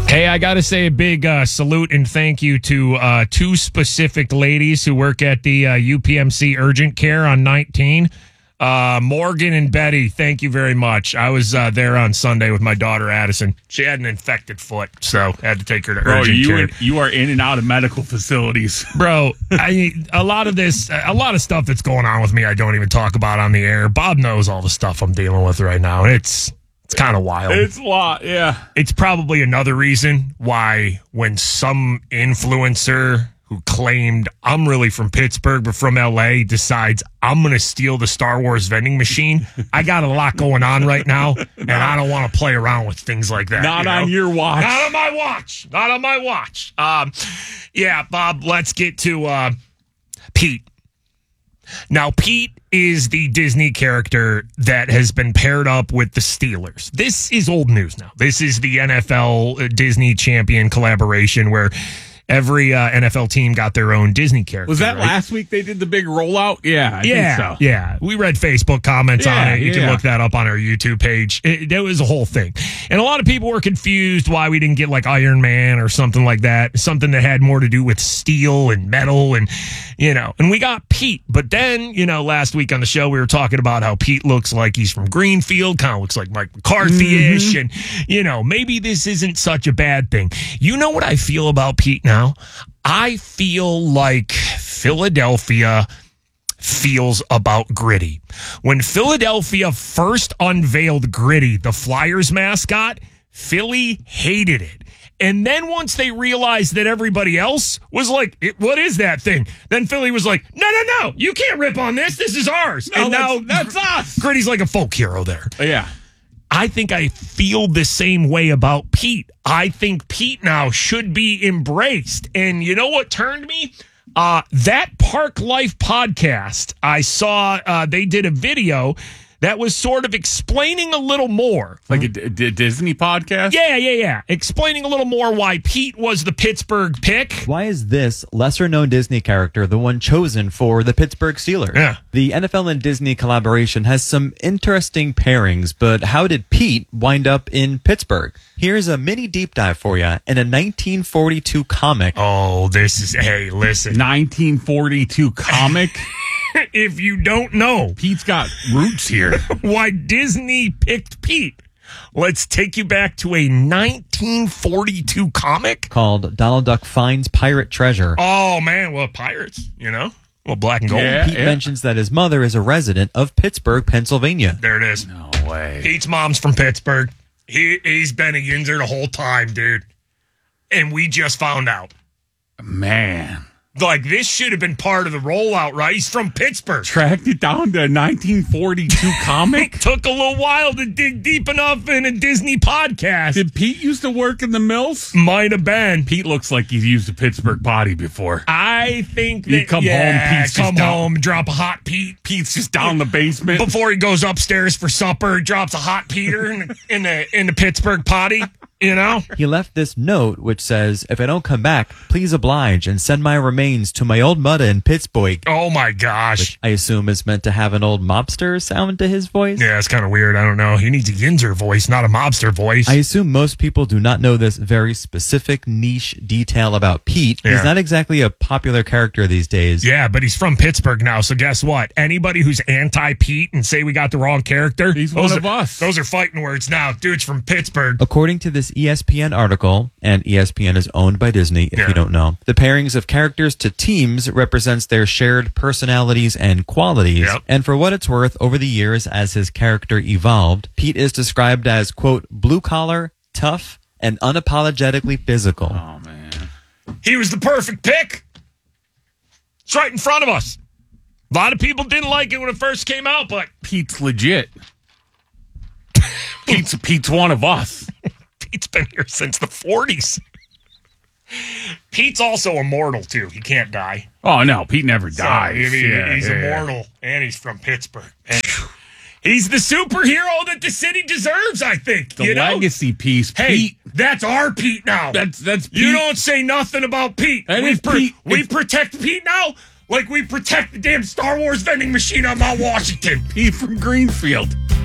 Hey, I got to say a big salute and thank you to two specific ladies who work at the UPMC Urgent Care on 19. Morgan and Betty, thank you very much. I was there on Sunday with my daughter, Addison. She had an infected foot, so I had to take her to urgent care. You are in and out of medical facilities. Bro, a lot of stuff that's going on with me I don't even talk about on the air. Bob knows all the stuff I'm dealing with right now, and it's kind of wild. It's a lot, yeah. It's probably another reason why when some influencer who claimed I'm really from Pittsburgh but from L.A. decides I'm going to steal the Star Wars vending machine, I got a lot going on right now, and I don't want to play around with things like that. Not on your watch. Not on my watch. Not on my watch. Yeah, Bob, let's get to Pete. Now, Pete is the Disney character that has been paired up with the Steelers. This is old news now. This is the NFL Disney champion collaboration where every NFL team got their own Disney character. Was that right? last week they did the big rollout? Yeah, I think so. Yeah. We read Facebook comments on it. You can look that up on our YouTube page. That was a whole thing. And a lot of people were confused why we didn't get like Iron Man or something like that. Something that had more to do with steel and metal and, and we got Pete. But then, last week on the show, we were talking about how Pete looks like he's from Greenfield, kind of looks like Mike McCarthy-ish. Mm-hmm. And, maybe this isn't such a bad thing. You know what I feel about Pete now? I feel like Philadelphia feels about Gritty. When Philadelphia first unveiled Gritty, the Flyers mascot, Philly hated it. And then once they realized that everybody else was like, what is that thing? Then Philly was like, no, you can't rip on this. This is ours. No, and now that's us. Gritty's like a folk hero there. Yeah. I think I feel the same way about Pete. I think Pete now should be embraced. And you know what turned me? That Park Life podcast, I saw they did a video that was sort of explaining a little more. Like a Disney podcast? Yeah. Explaining a little more why Pete was the Pittsburgh pick. Why is this lesser-known Disney character the one chosen for the Pittsburgh Steelers? Yeah. The NFL and Disney collaboration has some interesting pairings, but how did Pete wind up in Pittsburgh? Here's a mini deep dive for you in a 1942 comic. Oh, hey, listen. 1942 comic? If you don't know, Pete's got roots here. Why Disney picked Pete, let's take you back to a 1942 comic called Donald Duck Finds Pirate Treasure. Oh, man. Well, pirates, Well, black and gold. Yeah, Pete mentions that his mother is a resident of Pittsburgh, Pennsylvania. There it is. No way. Pete's mom's from Pittsburgh. He's been a Yinzer the whole time, dude. And we just found out. Man. Like, this should have been part of the rollout, right? He's from Pittsburgh. Tracked it down to a 1942 comic? Took a little while to dig deep enough in a Disney podcast. Did Pete used to work in the mills? Might have been. Pete looks like he's used a Pittsburgh potty before. I think that... You come home, Pete's come home, drop a hot Pete. Pete's just down the basement. Before he goes upstairs for supper, he drops a hot Peter in the Pittsburgh potty. He left this note which says, if I don't come back, please oblige and send my remains to my old mother in Pittsburgh. Oh my gosh. Which I assume is meant to have an old mobster sound to his voice. Yeah, it's kind of weird. I don't know. He needs a Yinzer voice, not a mobster voice. I assume most people do not know this very specific niche detail about Pete. Yeah. He's not exactly a popular character these days. Yeah, but he's from Pittsburgh now, so guess what? Anybody who's anti-Pete and say we got the wrong character, he's one of us. Those are fighting words now. Dude's from Pittsburgh. According to this ESPN article, and ESPN is owned by Disney, if you don't know, the pairings of characters to teams represents their shared personalities and qualities. Yep. And for what it's worth, over the years as his character evolved, Pete is described as, quote, blue-collar, tough, and unapologetically physical. Oh, man. He was the perfect pick. It's right in front of us. A lot of people didn't like it when it first came out, but Pete's legit. Pete's one of us. Pete's been here since the 40s. Pete's also immortal, too. He can't die. Oh, no. Pete never dies. He's immortal, and he's from Pittsburgh. And he's the superhero that the city deserves, I think. The legacy piece. Hey, Pete. That's our Pete now. That's Pete. You don't say nothing about Pete. We protect Pete now like we protect the damn Star Wars vending machine on Mount Washington. Pete from Greenfield.